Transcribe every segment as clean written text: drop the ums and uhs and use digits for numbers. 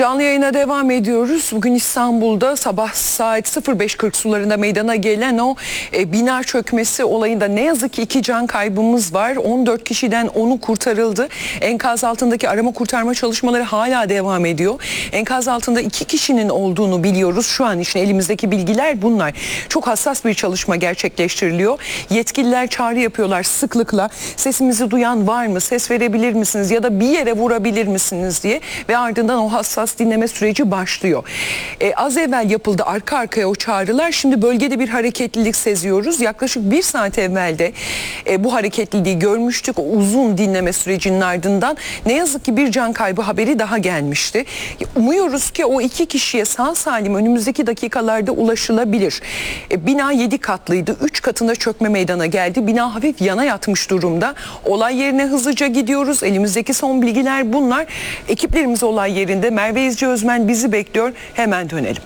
Canlı yayına devam ediyoruz. Bugün İstanbul'da sabah saat 05.40 sularında meydana gelen o bina çökmesi olayında ne yazık ki 2 can kaybımız var. 14 kişiden 10'u kurtarıldı. Enkaz altındaki arama kurtarma çalışmaları hala devam ediyor. Enkaz altında 2 kişinin olduğunu biliyoruz. Şu an için elimizdeki bilgiler bunlar. Çok hassas bir çalışma gerçekleştiriliyor. Yetkililer çağrı yapıyorlar sıklıkla. Sesimizi duyan var mı? Ses verebilir misiniz? Ya da bir yere vurabilir misiniz diye. Ve ardından o hassas dinleme süreci başlıyor. Az evvel yapıldı arka arkaya o çağrılar. Şimdi bölgede bir hareketlilik seziyoruz. Yaklaşık 1 saat evvel de bu hareketliliği görmüştük. O uzun dinleme sürecinin ardından ne yazık ki bir can kaybı haberi daha gelmişti. Umuyoruz ki o 2 kişiye sağ salim önümüzdeki dakikalarda ulaşılabilir. Bina 7 katlıydı. 3 katında çökme meydana geldi. Bina hafif yana yatmış durumda. Olay yerine hızlıca gidiyoruz. Elimizdeki son bilgiler bunlar. Ekiplerimiz olay yerinde. Merve İzci Özmen bizi bekliyor. Hemen dönelim.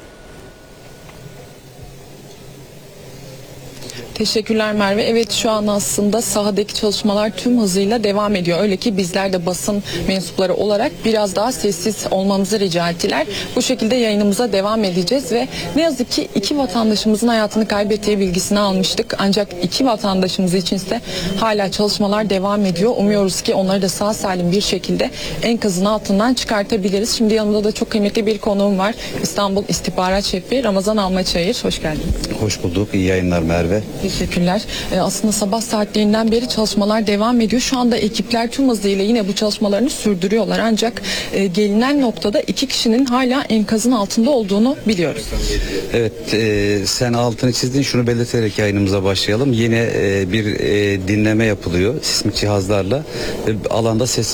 Teşekkürler Merve. Evet, şu an aslında sahadaki çalışmalar tüm hızıyla devam ediyor. Öyle ki bizler de basın mensupları olarak biraz daha sessiz olmamızı rica ettiler. Bu şekilde yayınımıza devam edeceğiz ve ne yazık ki 2 vatandaşımızın hayatını kaybettiği bilgisini almıştık. Ancak 2 vatandaşımız içinse hala çalışmalar devam ediyor. Umuyoruz ki onları da sağ salim bir şekilde enkazın altından çıkartabiliriz. Şimdi yanımda da çok kıymetli bir konuğum var. İstanbul İstihbarat Şefi Ramazan Almaçayır. Hoş geldin. Hoş bulduk. İyi yayınlar Merve. Teşekkürler. Aslında sabah saatlerinden beri çalışmalar devam ediyor. Şu anda ekipler tüm hızıyla yine bu çalışmalarını sürdürüyorlar. Ancak gelinen noktada 2 kişinin hala enkazın altında olduğunu biliyoruz. Evet, sen altını çizdin. Şunu belirterek yayınımıza başlayalım. Yine bir dinleme yapılıyor sismik cihazlarla. Alanda ses